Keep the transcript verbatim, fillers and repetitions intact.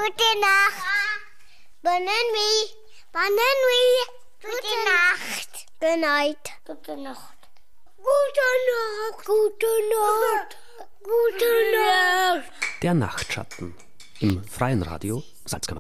Gute Nacht. Bonne nuit. Bonne nuit. Gute Nacht. Good night. Gute Nacht. Gute Nacht. Gute Nacht. Gute Nacht. Der Nachtschatten im Freien Radio Salzkammer.